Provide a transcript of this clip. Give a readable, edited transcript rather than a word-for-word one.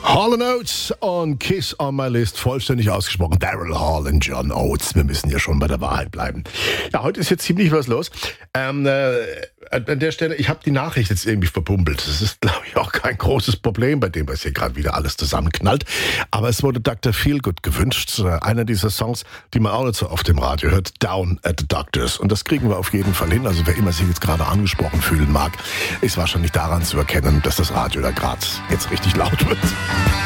Hall & Oates on Kiss on My List, vollständig ausgesprochen. Daryl Hall und John Oates. Wir müssen ja schon bei der Wahrheit bleiben. Ja, heute ist jetzt ziemlich was los. An der Stelle, ich habe die Nachricht jetzt irgendwie verpumpelt. Das ist, glaube ich, auch kein großes Problem bei dem, was hier gerade wieder alles zusammenknallt. Aber es wurde Dr. Feelgood gewünscht. Einer dieser Songs, die man auch nicht so oft im Radio hört. Down at the Doctors. Und das kriegen wir auf jeden Fall hin. Also wer immer sich jetzt gerade angesprochen fühlen mag, ist wahrscheinlich daran zu erkennen, dass das Radio da gerade jetzt richtig laut wird.